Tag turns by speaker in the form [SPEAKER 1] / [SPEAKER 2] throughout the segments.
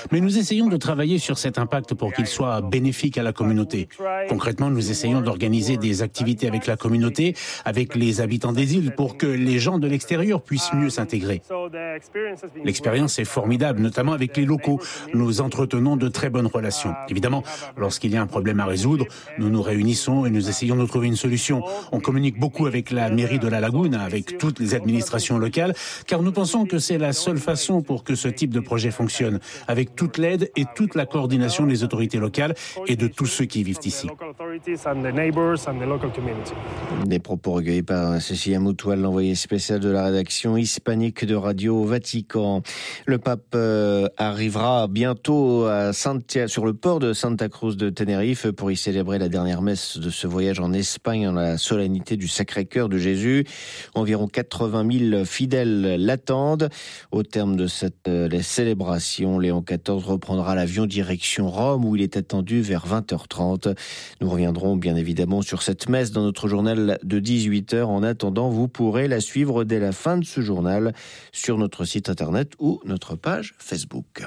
[SPEAKER 1] Mais nous essayons de travailler sur cet impact pour qu'il soit bénéfique à la communauté. Concrètement, nous essayons d'organiser des activités avec la communauté, avec les habitants des îles, pour que les gens de l'extérieur puissent mieux s'intégrer. L'expérience est formidable, notamment avec les locaux. Nous entretenons de très bonnes relations. Évidemment, lorsqu'il y a un problème à résoudre, nous nous réunissons et nous essayons de trouver une solution. On communique beaucoup avec la mairie de La Laguna, avec toutes les administrations locales, car nous pensons que c'est la seule façon pour que ce type de projet fonctionne, avec toute l'aide et toute la coordination des autorités locales et de tous ceux qui vivent ici.
[SPEAKER 2] Des propos recueillis par Cécilia Moutoual, l'envoyée spéciale de la rédaction hispanique de Radio Vatican. Le pape arrivera bientôt sur le port de Santa Cruz de Tenerife pour y célébrer la dernière messe de ce voyage en Espagne en la solennité du Sacré-Cœur de Jésus. Environ 80 000 fidèles l'attendent. Au terme de cette célébration, Léon XIV reprendra l'avion direction Rome où il est attendu vers 20h30. Nous reviendrons bien évidemment sur cette messe dans notre journal de 18h. En attendant, vous pourrez la suivre dès la fin de ce journal sur notre site internet ou notre page Facebook.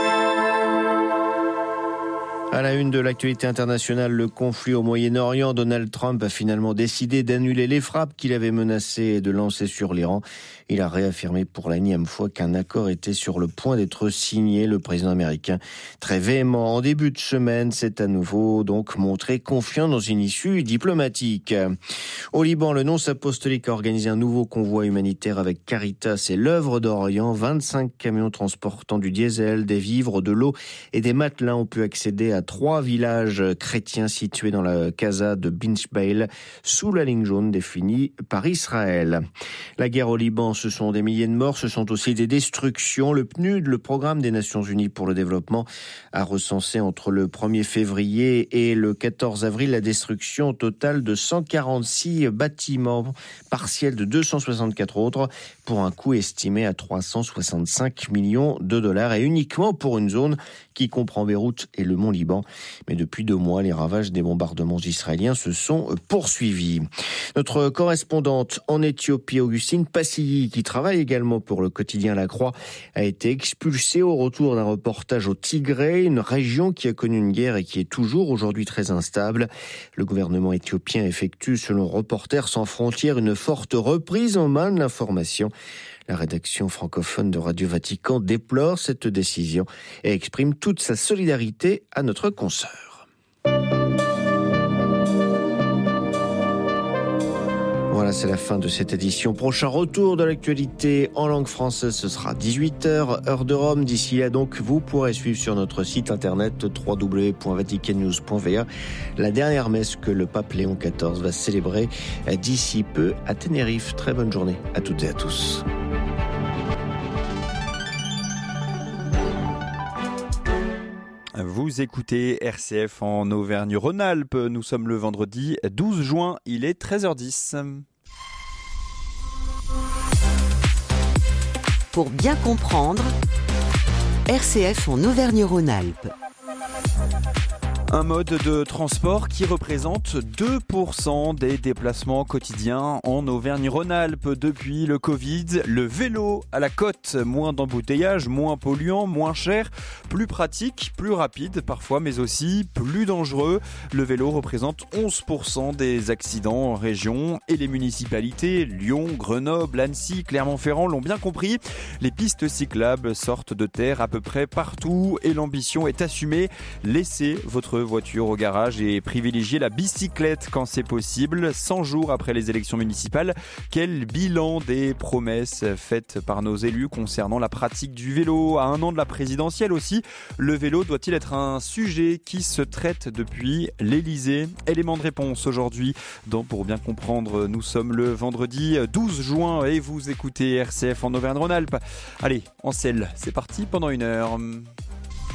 [SPEAKER 2] À la une de l'actualité internationale, le conflit au Moyen-Orient, Donald Trump a finalement décidé d'annuler les frappes qu'il avait menacé de lancer sur l'Iran. Il a réaffirmé pour la énième fois qu'un accord était sur le point d'être signé. Le président américain, très véhément en début de semaine, s'est à nouveau donc montré confiant dans une issue diplomatique. Au Liban, le nonce apostolique a organisé un nouveau convoi humanitaire avec Caritas et l'œuvre d'Orient. 25 camions transportant du diesel, des vivres, de l'eau et des matelas ont pu accéder à 3 villages chrétiens situés dans la Casa de Binchbail, sous la ligne jaune définie par Israël. La guerre au Liban, ce sont des milliers de morts, ce sont aussi des destructions. Le PNUD, le Programme des Nations Unies pour le développement, a recensé entre le 1er février et le 14 avril la destruction totale de 146 bâtiments, partiels de 264 autres, pour un coût estimé à 365 millions de dollars, et uniquement pour une zone qui comprend Beyrouth et le Mont Liban. Mais depuis 2 mois, les ravages des bombardements israéliens se sont poursuivis. Notre correspondante en Éthiopie, Augustine Passilly, qui travaille également pour le quotidien La Croix, a été expulsée au retour d'un reportage au Tigré, une région qui a connu une guerre et qui est toujours aujourd'hui très instable. Le gouvernement éthiopien effectue, selon Reporters sans frontières, une forte reprise en main de l'information. La rédaction francophone de Radio Vatican déplore cette décision et exprime toute sa solidarité à notre consoeur. Voilà, c'est la fin de cette édition. Prochain retour de l'actualité en langue française, ce sera 18h, heure de Rome. D'ici là, donc, vous pourrez suivre sur notre site internet www.vaticannews.va la dernière messe que le pape Léon XIV va célébrer d'ici peu à Tenerife. Très bonne journée à toutes et à tous.
[SPEAKER 3] Vous écoutez RCF en Auvergne-Rhône-Alpes. Nous sommes le vendredi 12 juin, il est 13h10.
[SPEAKER 4] Pour bien comprendre, RCF en Auvergne-Rhône-Alpes.
[SPEAKER 3] Un mode de transport qui représente 2% des déplacements quotidiens en Auvergne-Rhône-Alpes depuis le Covid. Le vélo à la côte, moins d'embouteillage, moins polluant, moins cher, plus pratique, plus rapide parfois, mais aussi plus dangereux. Le vélo représente 11% des accidents en région et les municipalités, Lyon, Grenoble, Annecy, Clermont-Ferrand l'ont bien compris. Les pistes cyclables sortent de terre à peu près partout et l'ambition est assumée. Laissez votre voiture au garage et privilégier la bicyclette quand c'est possible. 100 jours après les élections municipales, quel bilan des promesses faites par nos élus concernant la pratique du vélo? À 1 an de la présidentielle aussi, le vélo doit-il être un sujet qui se traite depuis l'Elysée? Élément de réponse aujourd'hui dans Pour bien comprendre. Nous sommes le vendredi 12 juin et vous écoutez RCF en Auvergne-Rhône-Alpes. Allez, en selle, c'est parti pendant 1 heure.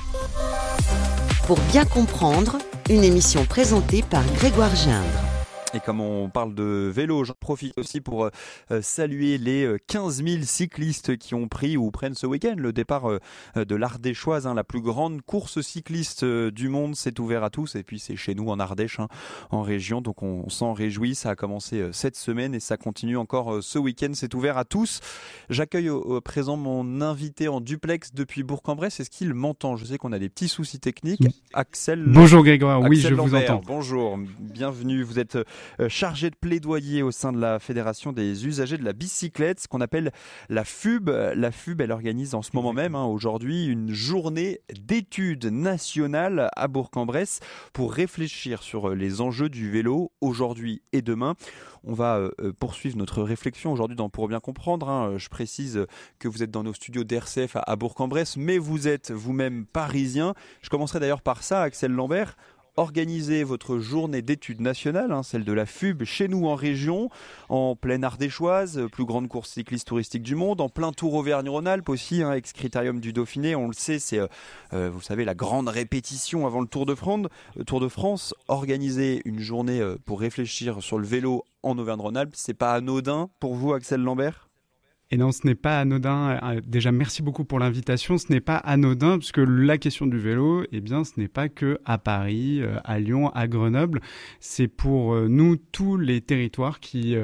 [SPEAKER 4] Pour bien comprendre, une émission présentée par Grégoire Gindre.
[SPEAKER 3] Et comme on parle de vélo, j'en profite aussi pour saluer les 15 000 cyclistes qui ont pris ou prennent ce week-end le départ de l'Ardéchoise, la plus grande course cycliste du monde. C'est ouvert à tous et puis c'est chez nous en Ardèche, en région, donc on s'en réjouit. Ça a commencé cette semaine et ça continue encore ce week-end. C'est ouvert à tous. J'accueille au présent mon invité en duplex depuis Bourg-en-Bresse. Est-ce qu'il m'entend? Je sais qu'on a des petits soucis techniques. Axel.
[SPEAKER 5] Bonjour Grégoire, oui,
[SPEAKER 3] Axel
[SPEAKER 5] je
[SPEAKER 3] Lambert,
[SPEAKER 5] vous entends.
[SPEAKER 3] Bonjour, bienvenue. Vous êtes chargé de plaidoyer au sein de la Fédération des usagers de la bicyclette, ce qu'on appelle la FUB. La FUB, elle organise en ce moment même, aujourd'hui, une journée d'études nationales à Bourg-en-Bresse pour réfléchir sur les enjeux du vélo aujourd'hui et demain. On va poursuivre notre réflexion aujourd'hui dans Pour bien comprendre. Je précise que vous êtes dans nos studios d'RCF à Bourg-en-Bresse, mais vous êtes vous-même parisien. Je commencerai d'ailleurs par ça, Axel Lambert. Organisez votre journée d'études nationales, celle de la FUB, chez nous en région, en pleine Ardéchoise, plus grande course cycliste touristique du monde, en plein Tour Auvergne-Rhône-Alpes aussi, ex-critérium du Dauphiné. On le sait, c'est, vous savez, la grande répétition avant le Tour de France. Organiser une journée pour réfléchir sur le vélo en Auvergne-Rhône-Alpes, c'est pas anodin pour vous, Axel Lambert ?
[SPEAKER 5] Et non, ce n'est pas anodin. Déjà, merci beaucoup pour l'invitation. Ce n'est pas anodin parce que la question du vélo, ce n'est pas que à Paris, à Lyon, à Grenoble. C'est pour nous tous les territoires qui,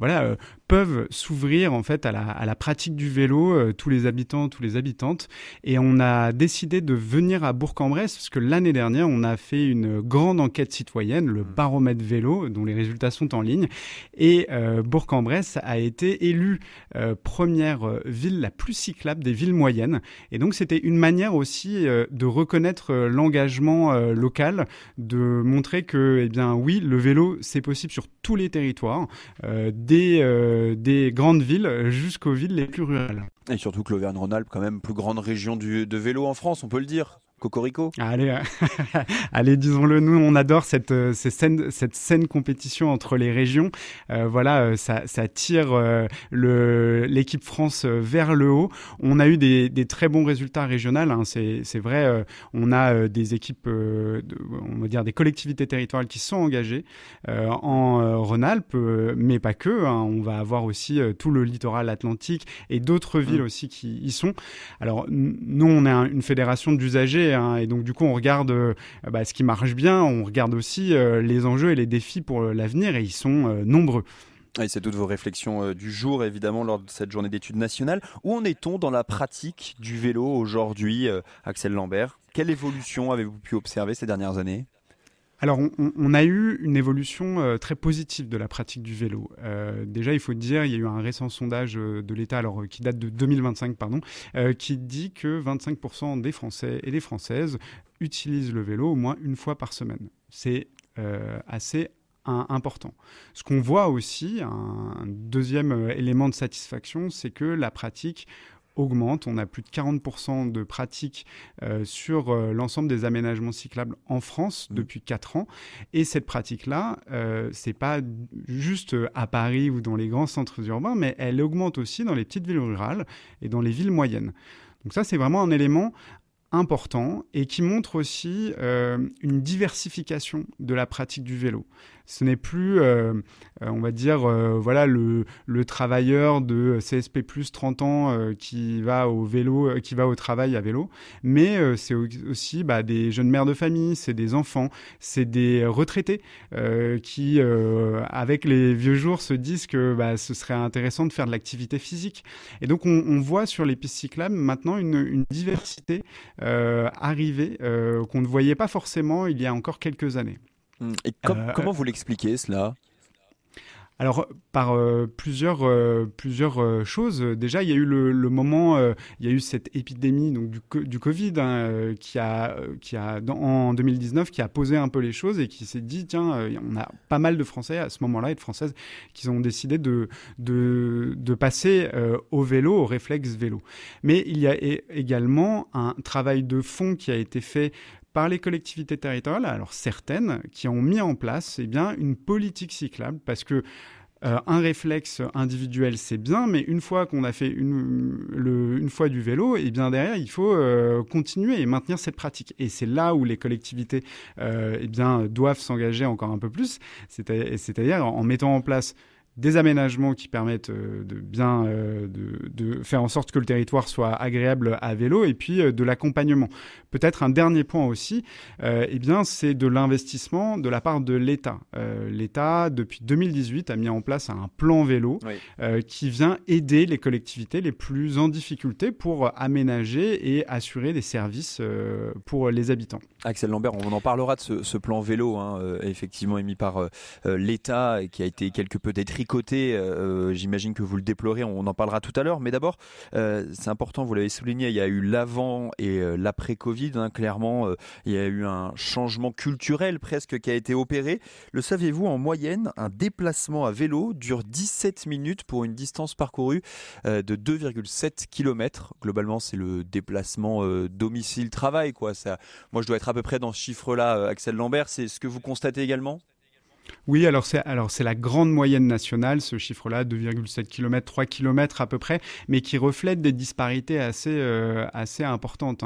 [SPEAKER 5] peuvent s'ouvrir en fait à la pratique du vélo, tous les habitants, toutes les habitantes. Et on a décidé de venir à Bourg-en-Bresse parce que l'année dernière, on a fait une grande enquête citoyenne, le baromètre vélo, dont les résultats sont en ligne. Et Bourg-en-Bresse a été élue première ville la plus cyclable des villes moyennes. Et donc, c'était une manière aussi de reconnaître l'engagement local, de montrer que, oui, le vélo, c'est possible sur tous les territoires, des grandes villes jusqu'aux villes les plus rurales.
[SPEAKER 3] Et surtout que l'Auvergne-Rhône-Alpes, quand même, plus grande région de vélo en France, on peut le dire. Cocorico.
[SPEAKER 5] Allez, disons-le, nous on adore cette saine compétition entre les régions. Ça tire l'équipe France vers le haut. On a eu des très bons résultats régionaux. C'est vrai. On a des équipes, on va dire des collectivités territoriales qui sont engagées en Rhône-Alpes, mais pas que. On va avoir aussi tout le littoral atlantique et d'autres villes aussi qui y sont. Alors nous, on est une fédération d'usagers. Et donc du coup on regarde ce qui marche bien, on regarde aussi les enjeux et les défis pour l'avenir et ils sont nombreux.
[SPEAKER 3] Et c'est toutes vos réflexions du jour évidemment lors de cette journée d'études nationales. Où en est-on dans la pratique du vélo aujourd'hui, Axel Lambert? Quelle évolution avez-vous pu observer ces dernières années?
[SPEAKER 5] Alors, on a eu une évolution très positive de la pratique du vélo. Déjà, il faut dire, il y a eu un récent sondage de l'État, qui date de 2025, qui dit que 25% des Français et des Françaises utilisent le vélo au moins une fois par semaine. C'est assez important. Ce qu'on voit aussi, un deuxième élément de satisfaction, c'est que la pratique augmente. On a plus de 40% de pratiques sur l'ensemble des aménagements cyclables en France depuis 4 ans. Et cette pratique-là, c'est pas juste à Paris ou dans les grands centres urbains, mais elle augmente aussi dans les petites villes rurales et dans les villes moyennes. Donc ça, c'est vraiment un élément important et qui montre aussi une diversification de la pratique du vélo. Ce n'est plus, on va dire, le travailleur de CSP+ 30 ans qui va au travail à vélo, mais c'est aussi des jeunes mères de famille, c'est des enfants, c'est des retraités qui, avec les vieux jours, se disent que ce serait intéressant de faire de l'activité physique. Et donc, on voit sur les pistes cyclables maintenant une diversité arriver qu'on ne voyait pas forcément il y a encore quelques années.
[SPEAKER 3] Et comment vous l'expliquez cela ?
[SPEAKER 5] Alors, par plusieurs choses. Déjà, il y a eu le moment, il y a eu cette épidémie donc du Covid qui a en 2019 qui a posé un peu les choses et qui s'est dit tiens, on a pas mal de Français à ce moment-là et de Françaises qui ont décidé de passer au vélo, au réflexe vélo. Mais il y a également un travail de fond qui a été fait par les collectivités territoriales, alors certaines, qui ont mis en place une politique cyclable, parce que un réflexe individuel, c'est bien, mais une fois qu'on a fait une fois du vélo, et bien derrière, il faut continuer et maintenir cette pratique. Et c'est là où les collectivités doivent s'engager encore un peu plus, c'est-à-dire en mettant en place des aménagements qui permettent de faire en sorte que le territoire soit agréable à vélo, et puis de l'accompagnement. Peut-être un dernier point aussi, c'est de l'investissement de la part de l'État. L'État, depuis 2018, a mis en place un plan vélo qui vient aider les collectivités les plus en difficulté pour aménager et assurer des services pour les habitants.
[SPEAKER 3] Axel Lambert, on en parlera de ce plan vélo, effectivement émis par l'État, qui a été quelque peu détricoté. J'imagine que vous le déplorez, on en parlera tout à l'heure. Mais d'abord, c'est important, vous l'avez souligné, il y a eu l'avant et l'après-Covid. Clairement, il y a eu un changement culturel presque qui a été opéré. Le saviez-vous, en moyenne, un déplacement à vélo dure 17 minutes pour une distance parcourue de 2,7 km. Globalement, c'est le déplacement domicile-travail, quoi. Moi, je dois être à peu près dans ce chiffre-là, Axel Lambert. C'est ce que vous constatez également ?
[SPEAKER 5] Oui, alors c'est la grande moyenne nationale, ce chiffre-là, 2,7 km, 3 km à peu près, mais qui reflète des disparités assez importantes.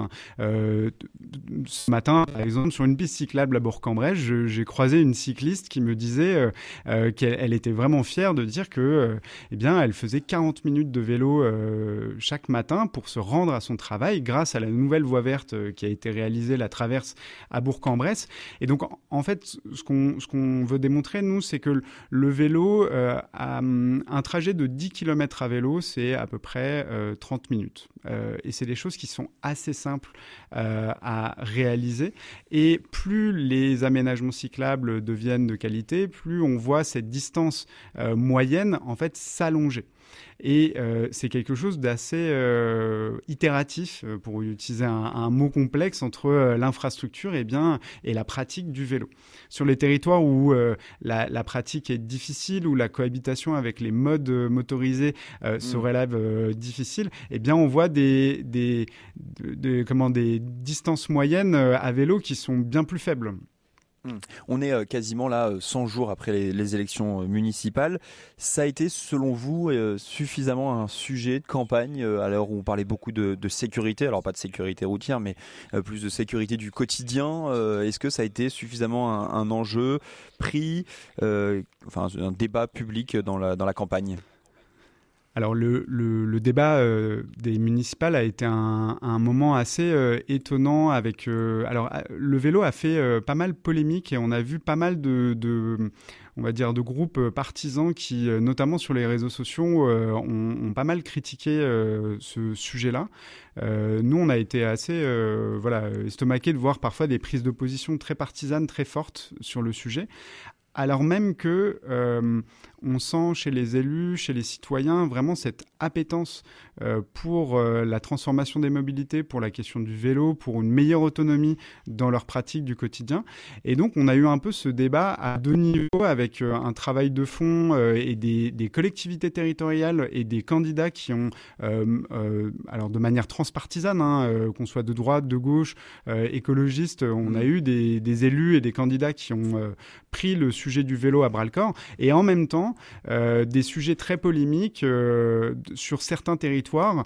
[SPEAKER 5] Ce matin, par exemple, sur une piste cyclable à Bourg-en-Bresse, j'ai croisé une cycliste qui me disait qu'elle était vraiment fière de dire que, elle faisait 40 minutes de vélo chaque matin pour se rendre à son travail grâce à la nouvelle voie verte qui a été réalisée, la traverse à Bourg-en-Bresse. Et donc, en fait, ce qu'on veut démontrer, nous, c'est que le vélo, un trajet de 10 km à vélo, c'est à peu près 30 minutes. Et c'est des choses qui sont assez simples à réaliser. Et plus les aménagements cyclables deviennent de qualité, plus on voit cette distance moyenne, en fait, s'allonger. Et c'est quelque chose d'assez itératif, pour utiliser un mot complexe, entre l'infrastructure et la pratique du vélo. Sur les territoires où la pratique est difficile, où la cohabitation avec les modes motorisés se relève difficile, on voit des distances moyennes à vélo qui sont bien plus faibles.
[SPEAKER 3] On est quasiment là 100 jours après les élections municipales. Ça a été, selon vous, suffisamment un sujet de campagne à l'heure où on parlait beaucoup de sécurité, alors pas de sécurité routière, mais plus de sécurité du quotidien. Est-ce que ça a été suffisamment un enjeu pris, un débat public dans la campagne ?
[SPEAKER 5] Alors le débat des municipales a été un moment assez étonnant avec. Le vélo a fait pas mal polémique et on a vu pas mal de groupes partisans qui, notamment sur les réseaux sociaux, ont pas mal critiqué ce sujet-là. Nous, on a été assez estomaqués de voir parfois des prises de position très partisanes, très fortes sur le sujet. Alors même que on sent chez les élus, chez les citoyens, vraiment cette appétence pour la transformation des mobilités, pour la question du vélo, pour une meilleure autonomie dans leur pratique du quotidien. Et donc, on a eu un peu ce débat à deux niveaux avec un travail de fond et des collectivités territoriales et des candidats qui ont, de manière transpartisane, qu'on soit de droite, de gauche, écologistes, on a eu des élus et des candidats qui ont pris le sujet du vélo à bras-le-corps, et en même temps des sujets très polémiques sur certains territoires,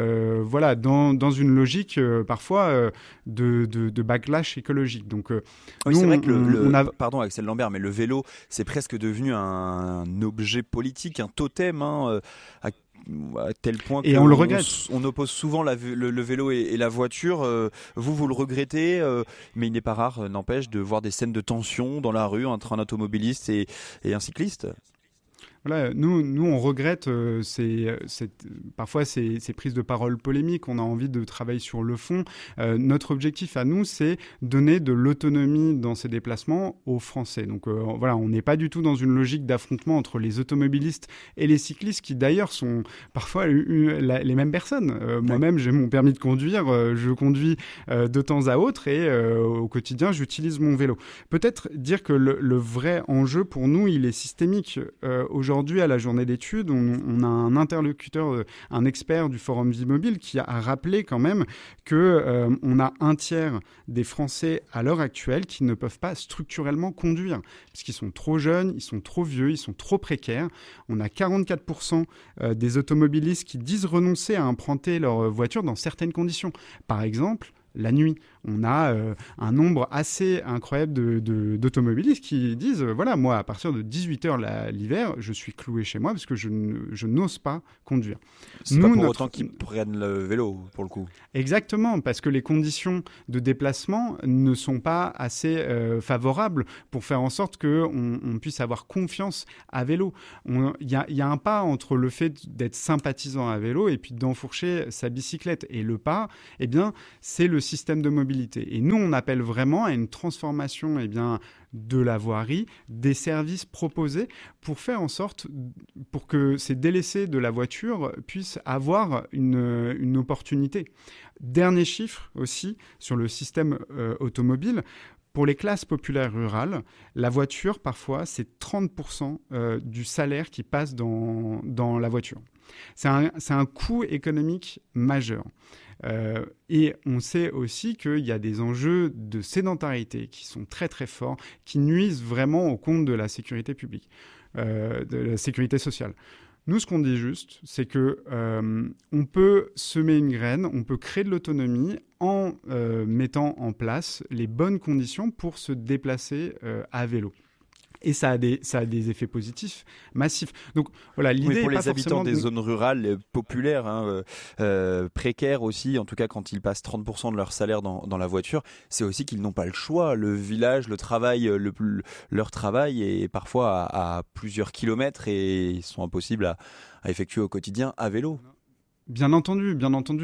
[SPEAKER 5] dans une logique parfois de backlash écologique. Donc,
[SPEAKER 3] c'est vrai que pardon Axel Lambert, mais le vélo, c'est presque devenu un objet politique, un totem, à tel point
[SPEAKER 5] qu'on le regrette.
[SPEAKER 3] On oppose souvent le vélo et la voiture. Vous le regrettez, mais il n'est pas rare, n'empêche, de voir des scènes de tension dans la rue entre un automobiliste et un cycliste.
[SPEAKER 5] Voilà, nous on regrette parfois ces prises de parole polémiques. On a envie de travailler sur le fond. Notre objectif à nous, c'est donner de l'autonomie dans ces déplacements aux Français. Donc on n'est pas du tout dans une logique d'affrontement entre les automobilistes et les cyclistes, qui d'ailleurs sont parfois les mêmes personnes. Moi-même, j'ai mon permis de conduire, je conduis de temps à autre, et au quotidien, j'utilise mon vélo. Peut-être dire que le vrai enjeu pour nous, il est systémique. Aujourd'hui, aujourd'hui, à la journée d'études, on a un interlocuteur, un expert du Forum Vie Mobile qui a rappelé quand même qu'on a un tiers des Français à l'heure actuelle qui ne peuvent pas structurellement conduire, puisqu'ils sont trop jeunes, ils sont trop vieux, ils sont trop précaires. On a 44% des automobilistes qui disent renoncer à emprunter leur voiture dans certaines conditions. Par exemple, la nuit, on a un nombre assez incroyable d'automobilistes qui disent voilà, moi, à partir de 18h l'hiver, je suis cloué chez moi parce que je n'ose pas conduire.
[SPEAKER 3] C'est pas pour autant qu'ils prennent le vélo, pour le coup.
[SPEAKER 5] Exactement, parce que les conditions de déplacement ne sont pas assez favorables pour faire en sorte qu'on puisse avoir confiance à vélo. Il y a un pas entre le fait d'être sympathisant à vélo et puis d'enfourcher sa bicyclette. Et le pas, eh bien, c'est le système de mobilité. Et nous, on appelle vraiment à une transformation de la voirie, des services proposés pour faire en sorte pour que ces délaissés de la voiture puissent avoir une opportunité. Dernier chiffre aussi sur le système automobile. Pour les classes populaires rurales, la voiture, parfois, c'est 30% du salaire qui passe dans la voiture. C'est un coût économique majeur. Et on sait aussi qu'il y a des enjeux de sédentarité qui sont très très forts, qui nuisent vraiment au compte de la sécurité publique, de la sécurité sociale. Nous, ce qu'on dit juste, c'est que on peut semer une graine, on peut créer de l'autonomie en mettant en place les bonnes conditions pour se déplacer à vélo. Et ça a des effets positifs massifs. Donc voilà, l'idée
[SPEAKER 3] pour
[SPEAKER 5] est
[SPEAKER 3] les
[SPEAKER 5] pas
[SPEAKER 3] habitants
[SPEAKER 5] forcément
[SPEAKER 3] des zones rurales populaires, précaires aussi, en tout cas quand ils passent 30% de leur salaire dans la voiture, c'est aussi qu'ils n'ont pas le choix. Le village, le travail, leur travail est parfois à plusieurs kilomètres et ils sont impossibles à effectuer au quotidien à vélo.
[SPEAKER 5] Bien entendu,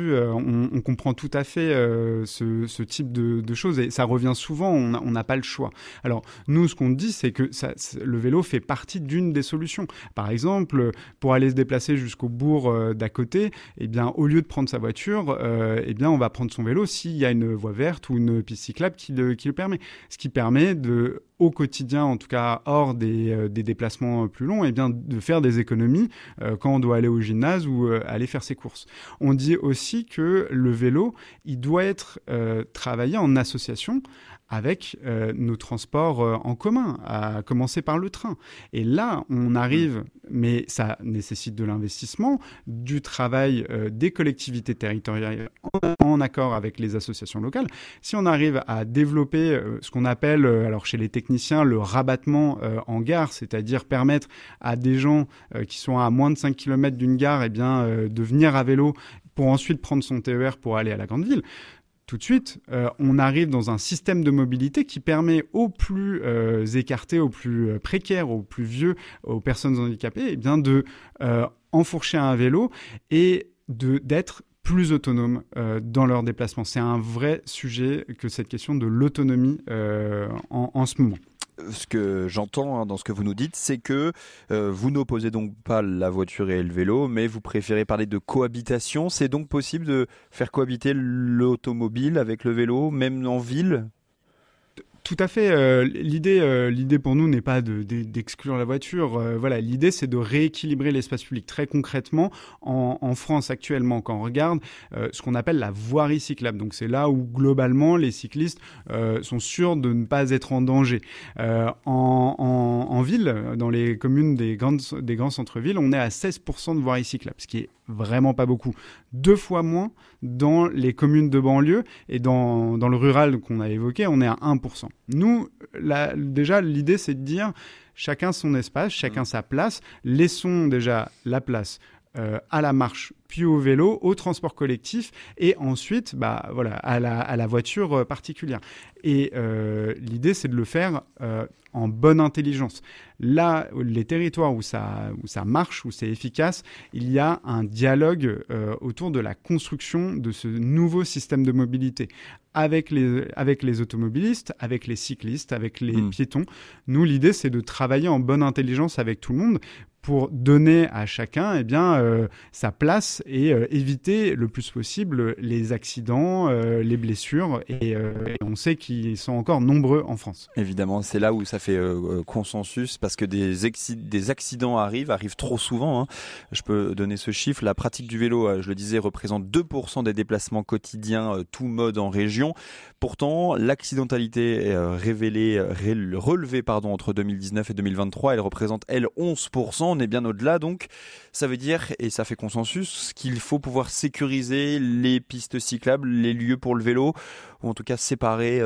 [SPEAKER 5] on comprend tout à fait ce type de choses et ça revient souvent, on n'a pas le choix. Alors nous, ce qu'on dit, c'est que le vélo fait partie d'une des solutions. Par exemple, pour aller se déplacer jusqu'au bourg d'à côté, eh bien, au lieu de prendre sa voiture, eh bien, on va prendre son vélo s'il y a une voie verte ou une piste cyclable qui le permet. Ce qui permet au quotidien, en tout cas hors des déplacements plus longs, eh bien, de faire des économies quand on doit aller au gymnase ou aller faire ses courses. On dit aussi que le vélo, il doit être travaillé en association avec nos transports en commun, à commencer par le train. Et là, on arrive, mais ça nécessite de l'investissement, du travail des collectivités territoriales en accord avec les associations locales. Si on arrive à développer ce qu'on appelle, alors chez les techniciens, le rabattement en gare, c'est-à-dire permettre à des gens qui sont à moins de 5 km d'une gare eh bien, de venir à vélo pour ensuite prendre son TER pour aller à la grande ville, tout de suite, on arrive dans un système de mobilité qui permet aux plus écartés, aux plus précaires, aux plus vieux, aux personnes handicapées, eh bien de enfourcher un vélo et d'être plus autonomes dans leurs déplacements. C'est un vrai sujet que cette question de l'autonomie en ce moment.
[SPEAKER 3] Ce que j'entends dans ce que vous nous dites, c'est que vous n'opposez donc pas la voiture et le vélo, mais vous préférez parler de cohabitation. C'est donc possible de faire cohabiter l'automobile avec le vélo, même en ville ?
[SPEAKER 5] Tout à fait. L'idée pour nous n'est pas d'exclure la voiture. Voilà, l'idée, c'est de rééquilibrer l'espace public. Très concrètement, en France actuellement, quand on regarde ce qu'on appelle la voirie cyclable. Donc c'est là où globalement les cyclistes sont sûrs de ne pas être en danger. En ville, dans les communes des grands centres-villes, on est à 16% de voirie cyclable, ce qui est vraiment pas beaucoup. 2 fois moins dans les communes de banlieue et dans le rural qu'on a évoqué, on est à 1%. Nous, déjà, l'idée, c'est de dire chacun son espace, chacun sa place. Laissons déjà la place à la marche, puis au vélo, au transport collectif et ensuite à la voiture particulière. Et l'idée, c'est de le faire en bonne intelligence. Là, les territoires où ça marche, où c'est efficace, il y a un dialogue autour de la construction de ce nouveau système de mobilité avec les automobilistes, avec les cyclistes, avec les piétons. Nous, l'idée, c'est de travailler en bonne intelligence avec tout le monde pour donner à chacun sa place et éviter le plus possible les accidents, les blessures. Et on sait qu'ils sont encore nombreux en France.
[SPEAKER 3] Évidemment, c'est là où ça fait consensus parce que des accidents arrivent trop souvent. Je peux donner ce chiffre. La pratique du vélo, je le disais, représente 2% des déplacements quotidiens, tout mode en région. Pourtant, l'accidentalité est relevée entre 2019 et 2023. Elle représente, 11%. On est bien au-delà. Donc, ça veut dire, et ça fait consensus, qu'il faut pouvoir sécuriser les pistes cyclables, les lieux pour le vélo, ou en tout cas séparer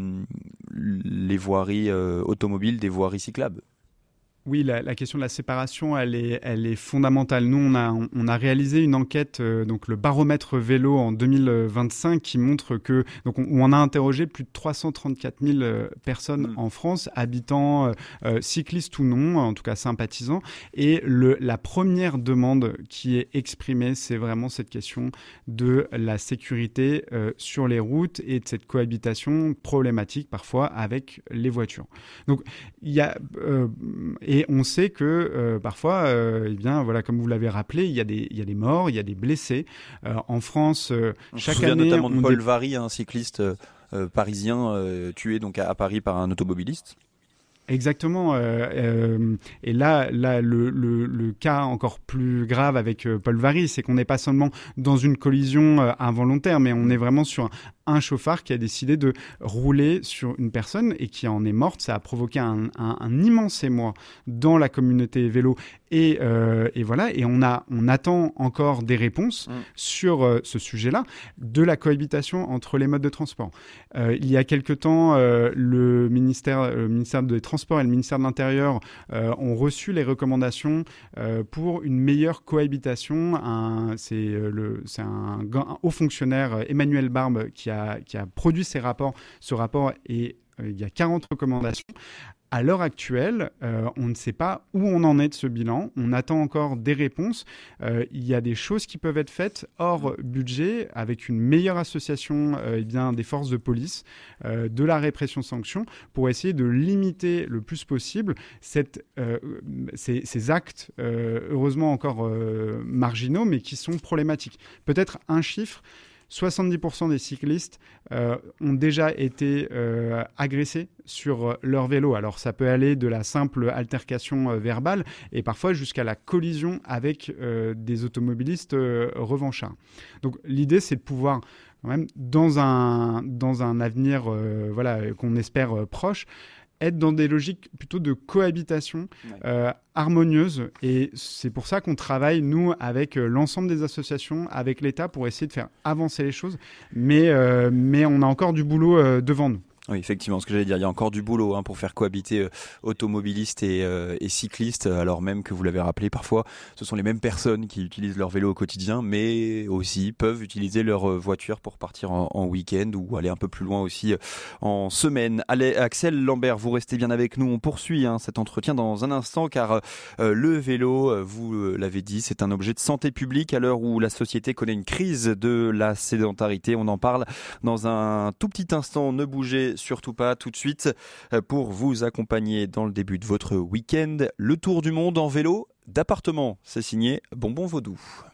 [SPEAKER 3] les voiries automobiles des voiries cyclables.
[SPEAKER 5] Oui, la question de la séparation, elle est fondamentale. Nous, on a réalisé une enquête, donc le baromètre vélo en 2025, qui montre que, donc on a interrogé plus de 334 000 personnes en France, habitants, cyclistes ou non, en tout cas sympathisants. Et la première demande qui est exprimée, c'est vraiment cette question de la sécurité sur les routes et de cette cohabitation problématique parfois avec les voitures. Donc il y a et on sait que parfois, comme vous l'avez rappelé, il y a des morts, il y a des blessés. En France, chaque année...
[SPEAKER 3] notamment de Paul Varry, un cycliste parisien tué donc à Paris par un automobiliste.
[SPEAKER 5] Exactement. Et là, le cas encore plus grave avec Paul Varry, c'est qu'on n'est pas seulement dans une collision involontaire, mais on est vraiment sur un chauffard qui a décidé de rouler sur une personne et qui en est morte. Ça a provoqué un immense émoi dans la communauté vélo. Et voilà. Et on attend encore des réponses sur ce sujet-là, de la cohabitation entre les modes de transport. Il y a quelque temps, le ministère des Transports et le ministère de l'Intérieur ont reçu les recommandations pour une meilleure cohabitation. C'est un haut fonctionnaire, Emmanuel Barbe, qui a produit ce rapport, et il y a 40 recommandations. À l'heure actuelle, on ne sait pas où on en est de ce bilan. On attend encore des réponses. Il y a des choses qui peuvent être faites hors budget, avec une meilleure association des forces de police, de la répression-sanction, pour essayer de limiter le plus possible ces actes, heureusement encore marginaux, mais qui sont problématiques. Peut-être un chiffre. 70% des cyclistes ont déjà été agressés sur leur vélo. Alors ça peut aller de la simple altercation verbale et parfois jusqu'à la collision avec des automobilistes revanchards. Donc l'idée, c'est de pouvoir quand même, dans un avenir qu'on espère proche, être dans des logiques plutôt de cohabitation harmonieuse. Et c'est pour ça qu'on travaille, nous, avec l'ensemble des associations, avec l'État, pour essayer de faire avancer les choses. Mais on a encore du boulot devant nous.
[SPEAKER 3] Oui, effectivement, ce que j'allais dire, il y a encore du boulot pour faire cohabiter automobilistes et cyclistes, alors même que vous l'avez rappelé, parfois ce sont les mêmes personnes qui utilisent leur vélo au quotidien, mais aussi peuvent utiliser leur voiture pour partir en week-end ou aller un peu plus loin aussi en semaine. Allez, Axel Lambert, vous restez bien avec nous, on poursuit cet entretien dans un instant, car le vélo, vous l'avez dit, c'est un objet de santé publique à l'heure où la société connaît une crise de la sédentarité. On en parle dans un tout petit instant, ne bougez surtout pas tout de suite, pour vous accompagner dans le début de votre week-end. Le tour du monde en vélo d'appartement, c'est signé Bonbon Vaudou.